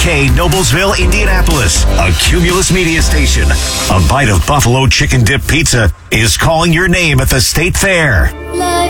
WKYK, Noblesville, Indianapolis, a Cumulus media station. A bite of buffalo chicken dip pizza is calling your name at the State Fair.